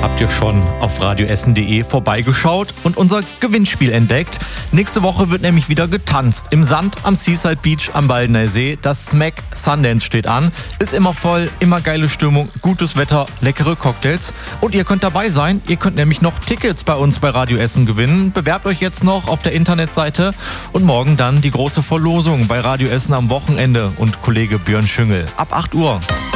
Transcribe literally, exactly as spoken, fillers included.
Habt ihr schon auf radioessen punkt de vorbeigeschaut und unser Gewinnspiel entdeckt? Nächste Woche wird nämlich wieder getanzt. Im Sand am Seaside Beach am Baldener See. Das Smack Sundance steht an. Ist immer voll, immer geile Stimmung, gutes Wetter, leckere Cocktails. Und ihr könnt dabei sein. Ihr könnt nämlich noch Tickets bei uns bei Radio Essen gewinnen. Bewerbt euch jetzt noch auf der Internetseite. Und morgen dann die große Verlosung bei Radio Essen am Wochenende und Kollege Björn Schüngel. Ab acht Uhr.